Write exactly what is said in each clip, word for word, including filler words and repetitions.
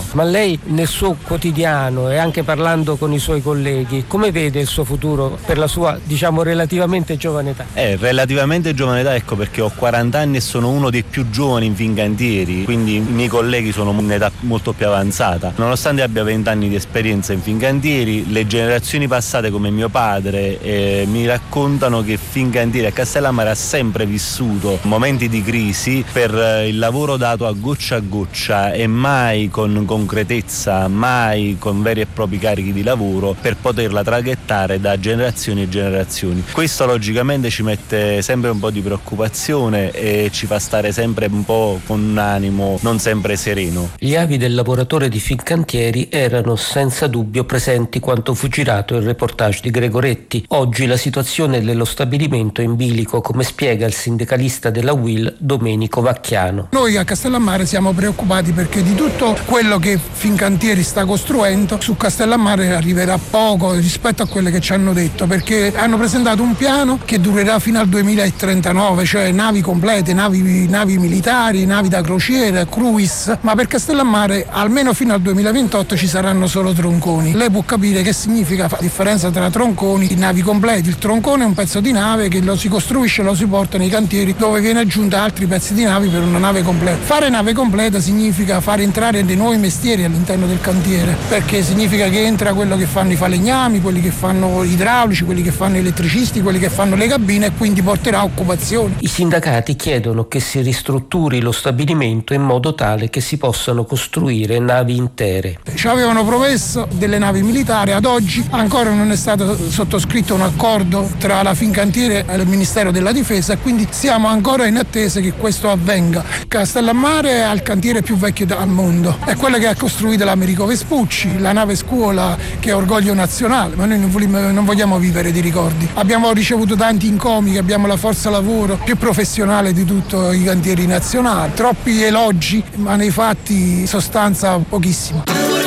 Ma lei nel suo quotidiano e anche parlando con i suoi colleghi, come vede il suo futuro per la sua, diciamo, relativamente giovane età? Eh, relativamente giovane età, ecco perché ho quaranta anni e sono uno dei più giovani in Fincantieri, quindi i miei colleghi sono in età molto più avanzata. Nonostante abbia venti anni di esperienza in Fincantieri, le generazioni passate come mio padre eh, mi raccontano che Fincantieri a Castellammare ha sempre vissuto momenti di crisi per eh, il lavoro dato a goccia a goccia e mai con concretezza, mai con veri e propri carichi di lavoro per poterla traghettare da generazioni e generazioni. Questo logicamente ci mette sempre un po' di preoccupazione e ci fa stare sempre un po' con un animo non sempre sereno. Gli avi del lavoratore di Fincantieri erano senza dubbio presenti quando fu girato il reportage di Gregoretti. Oggi la situazione dello stabilimento è in bilico, come spiega il sindacalista della U I L Domenico Vacchiano. Noi a Castellammare siamo preoccupati perché di tutto quello che Fincantieri sta costruendo su Castellammare arriverà poco rispetto a quelle che ci hanno detto, perché hanno presentato un piano che durerà fino al duemilatrentanove, cioè navi complete, navi, navi militari, navi da crociera, cruise, ma per Castellammare almeno fino al duemilaventotto ci saranno solo tronconi. Lei può capire che significa la differenza tra tronconi e navi completi. Il troncone è un pezzo di nave che lo si costruisce e lo si porta nei cantieri dove viene aggiunta altri pezzi di navi per una nave completa. Fare nave completa significa fare entrare dei nuovi mestieri all'interno del cantiere, perché significa che entra quello che fanno i falegnami, quelli che fanno idraulici, quelli che fanno elettricisti, quelli che fanno le cabine, e quindi porterà occupazione. I sindacati chiedono che si ristrutturi lo stabilimento in modo tale che si possano costruire navi intere. Ci avevano promesso delle navi militari, ad oggi ancora non è stato sottoscritto un accordo tra la Fincantieri e il Ministero della Difesa, e quindi siamo ancora in attesa che questo avvenga. Castellammare ha il cantiere più vecchio al mondo, è quello che ha costruito l'Americo Vespucci, la nave scuola che è orgoglio nazionale, ma noi non vogliamo, non vogliamo vivere di ricordi. Abbiamo ricevuto tanti incomi, che abbiamo la forza lavoro più professionale di tutti i cantieri nazionali, troppi elogi, ma nei fatti sostanza pochissimo.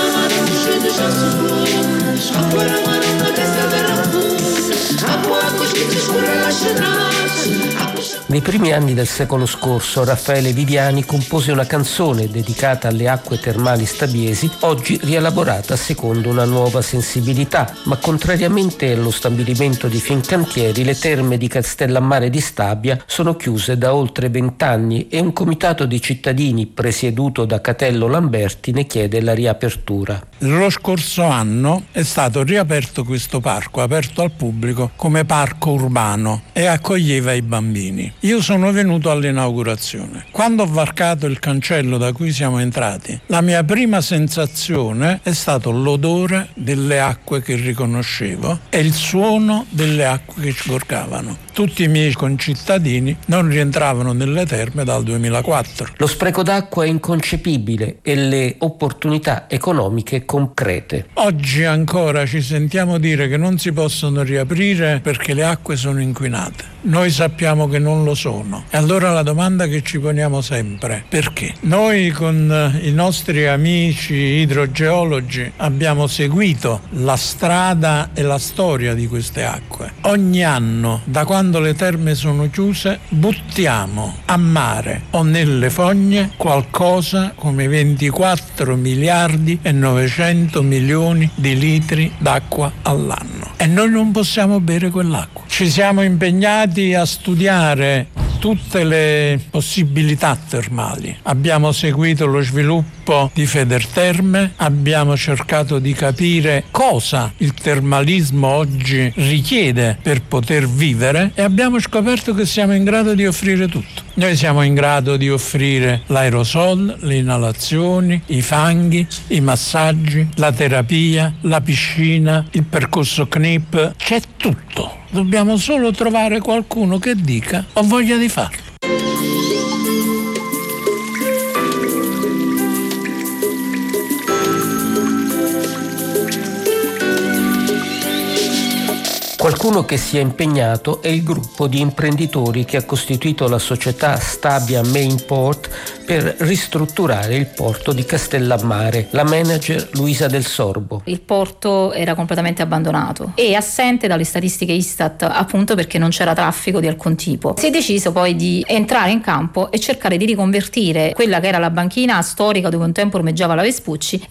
Nei primi anni del secolo scorso Raffaele Viviani compose una canzone dedicata alle acque termali stabiesi, oggi rielaborata secondo una nuova sensibilità, ma contrariamente allo stabilimento di Fincantieri, le terme di Castellammare di Stabia sono chiuse da oltre vent'anni e un comitato di cittadini presieduto da Catello Lamberti ne chiede la riapertura. Lo scorso anno è stato riaperto questo parco, aperto al pubblico come parco urbano, e accoglieva i bambini. Io sono venuto all'inaugurazione. Quando ho varcato il cancello da cui siamo entrati, la mia prima sensazione è stato l'odore delle acque che riconoscevo e il suono delle acque che sgorgavano. Tutti i miei concittadini non rientravano nelle terme dal duemilaquattro. Lo spreco d'acqua è inconcepibile e le opportunità economiche concrete. Oggi ancora ci sentiamo dire che non si possono riaprire perché le acque sono inquinate. Noi sappiamo che non lo sono. E allora la domanda che ci poniamo sempre: perché? Noi con i nostri amici idrogeologi abbiamo seguito la strada e la storia di queste acque. Ogni anno, da quando le terme sono chiuse, buttiamo a mare o nelle fogne qualcosa come ventiquattro miliardi e novecento milioni di litri d'acqua all'anno. E noi non possiamo bere quell'acqua. Ci siamo impegnati a studiare tutte le possibilità termali. Abbiamo seguito lo sviluppo di Federterme, abbiamo cercato di capire cosa il termalismo oggi richiede per poter vivere e abbiamo scoperto che siamo in grado di offrire tutto. Noi siamo in grado di offrire l'aerosol, le inalazioni, i fanghi, i massaggi, la terapia, la piscina, il percorso C N I P, c'è tutto. Dobbiamo solo trovare qualcuno che dica: ho voglia di farlo. Qualcuno che si è impegnato è il gruppo di imprenditori che ha costituito la società Stabia Mainport per ristrutturare il porto di Castellammare. La manager Luisa Del Sorbo. Il porto era completamente abbandonato e assente dalle statistiche Istat, appunto perché non c'era traffico di alcun tipo. Si è deciso poi di entrare in campo e cercare di riconvertire quella che era la banchina storica dove un tempo ormeggiava la Vespucci